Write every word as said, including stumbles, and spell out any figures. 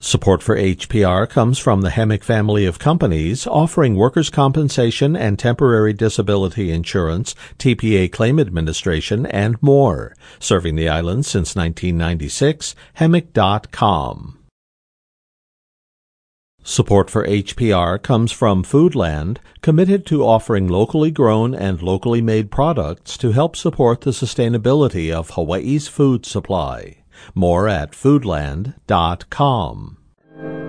Support for H P R comes from the Hemic family of companies offering workers' compensation and temporary disability insurance, T P A claim administration, and more. Serving the island since nineteen ninety-six, hemic dot com. Support for H P R comes from Foodland, committed to offering locally grown and locally made products to help support the sustainability of Hawaii's food supply. More at foodland dot com.